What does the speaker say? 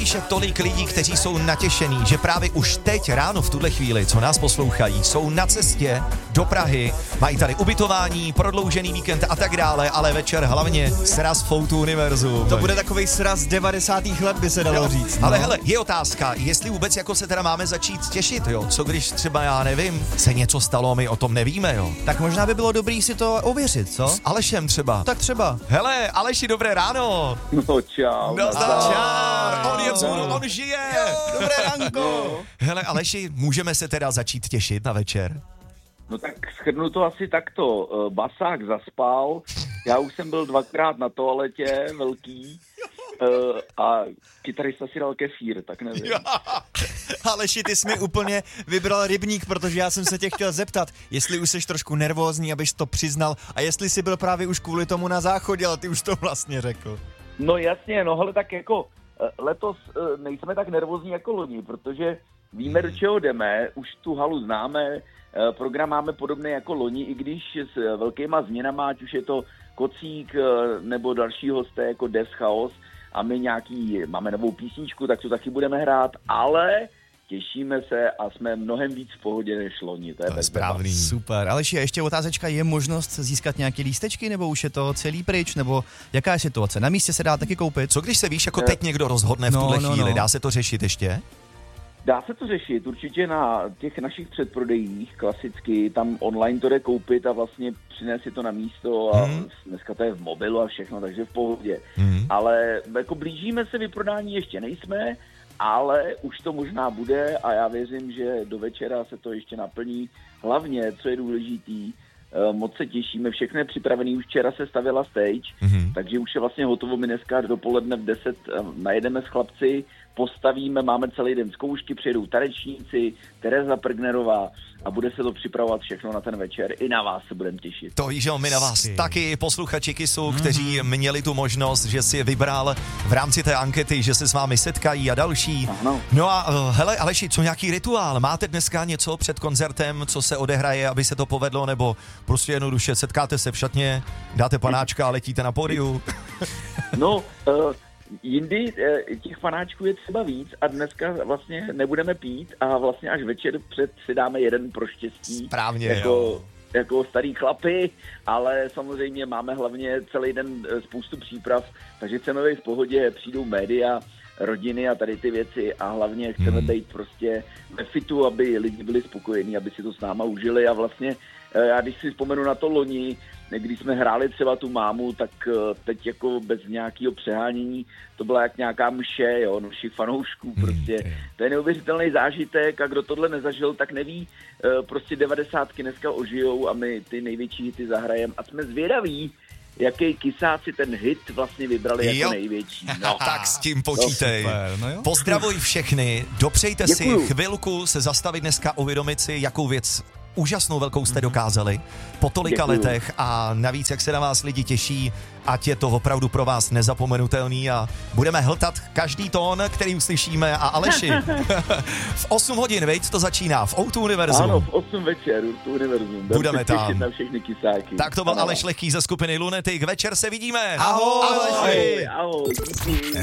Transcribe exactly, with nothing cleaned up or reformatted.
píše tolik lidí, kteří jsou natěšení, že právě už teď ráno v tuhle chvíli, co nás poslouchají, jsou na cestě do Prahy, mají tady ubytování, prodloužený víkend a tak dále, ale večer hlavně sraz v O dva Univerzu. To bude takovej sraz devadesátých let, by se dalo jo, říct. No. Ale hele, je otázka, jestli vůbec jako se teda máme začít těšit, jo? Co když třeba, já nevím, se něco stalo a my o tom nevíme, jo? Tak možná by bylo dobrý si to ověřit, co? S Alešem třeba. Tak třeba. Hele, Aleši, dobré ráno. No čau. No čau. On je vzhůru, on žije. Jo, dobré ránko. No. Hele, Aleši, můžeme se teda začít těšit na večer? No tak shrnu to asi takto. Basák zaspal, já už jsem byl dvakrát na toaletě, velký, a kytarista si dal kefír, tak nevím. Aleši, ty jsi mi úplně vybral rybník, protože já jsem se tě chtěl zeptat, jestli už jsi trošku nervózní, abys to přiznal, a jestli jsi byl právě už kvůli tomu na záchodě, ale ty už to vlastně řekl. No jasně, no hele, tak jako letos nejsme tak nervózní jako loni, protože víme, do čeho jdeme, už tu halu známe, program máme podobný jako loni, i když s velkýma změnama, ať už je to Kocík nebo další hosté jako Des Chaos, a my nějaký, máme novou písničku, tak to taky budeme hrát, ale těšíme se a jsme mnohem víc v pohodě než loni. To je, to je správný. Super. Aleši, ještě otázečka, je možnost získat nějaké lístečky, nebo už je to celý pryč, nebo jaká je situace? Na místě se dá taky koupit? Co když se víš, jako teď někdo rozhodne v no, tuhle no, chvíli, no. dá se to řešit ještě? Dá se to řešit, určitě na těch našich předprodejích, klasicky, tam online to jde koupit a vlastně přinést si to na místo a hmm. dneska to je v mobilu a všechno, takže v pohodě. Hmm. Ale jako blížíme se vyprodání, ještě nejsme, ale už to možná bude a já věřím, že do večera se to ještě naplní. Hlavně, co je důležitý, moc se těšíme, všechno je připravený, už včera se stavěla stage, mm-hmm. takže už je vlastně hotovo, my dneska dopoledne v deset najedeme s chlapci, postavíme, máme celý den zkoušky, přijedou tanečníci, Tereza Prgnerová a bude se to připravovat všechno na ten večer. I na vás se budeme těšit. To víš, že my na vás Jsi. taky, posluchači Kissu, mm. kteří měli tu možnost, že si je vybral v rámci té ankety, že se s vámi setkají a další. Ano. No a hele, Aleši, co nějaký rituál? Máte dneska něco před koncertem, co se odehraje, aby se to povedlo, nebo prostě jednoduše setkáte se v šatně, dáte panáčka a letíte na pódiu? No, uh... jindy těch panáčků je třeba víc a dneska vlastně nebudeme pít a vlastně až večer před si dáme jeden pro štěstí. Správně, jako, jo. jako starý chlapy, ale samozřejmě máme hlavně celý den spoustu příprav, takže chceme být v pohodě, přijdou média, rodiny a tady ty věci a hlavně chceme hmm. být prostě ve fitu, aby lidi byli spokojení, aby si to s náma užili a vlastně já když si vzpomenu na to loni, když jsme hráli třeba tu mámu, tak teď jako bez nějakého přehánění, to byla jak nějaká mše, jo, našich fanoušků, prostě. Hmm. To je neuvěřitelný zážitek a kdo tohle nezažil, tak neví, prostě devadesátky dneska ožijou a my ty největší hity zahrajeme a jsme zvědaví, jaký kysáci ten hit vlastně vybrali jo. jako největší. No. Tak s tím počítej. No no Pozdravuj všechny, dopřejte Děkuju. si chvilku se zastavit dneska, uvědomit si, jakou věc úžasnou velkou jste dokázali po tolika Děkuju. letech a navíc, jak se na vás lidi těší, ať je to opravdu pro vás nezapomenutelný a budeme hltat každý tón, který uslyšíme a Aleši, v osm hodin, veď, to začíná v O dva Univerzu. Ano, v osm večer, v Univerzu. Budeme tam. Na všechny kysáky. Tak to byl ano. Aleš Lehký ze skupiny Lunatic, večer se vidíme. Ahoj! Aleši! Ahoj, ahoj.